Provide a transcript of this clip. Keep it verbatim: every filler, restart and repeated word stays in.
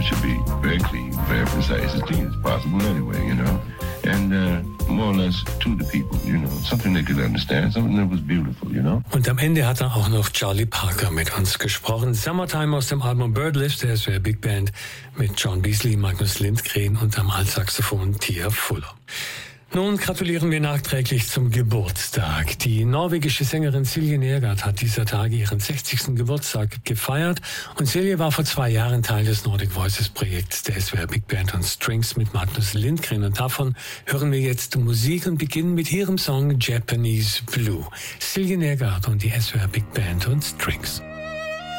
should be very clean, very precise, as clean as possible anyway, you know. And uh, more or less to the people, you know, something they could understand, something that was beautiful, you know. Und am Ende hat er auch noch Charlie Parker mit uns gesprochen. Summertime aus dem Album Birdlift, der S W R Big Band mit John Beasley, Magnus Lindgren und am Altsaxophon Tia Fuller. Nun gratulieren wir nachträglich zum Geburtstag. Die norwegische Sängerin Silje Nergard hat dieser Tage ihren sechzigsten Geburtstag gefeiert. Und Silje war vor zwei Jahren Teil des Nordic Voices Projekts der S W R Big Band und Strings mit Magnus Lindgren. Und davon hören wir jetzt Musik und beginnen mit ihrem Song Japanese Blue. Silje Nergard und die S W R Big Band und Strings.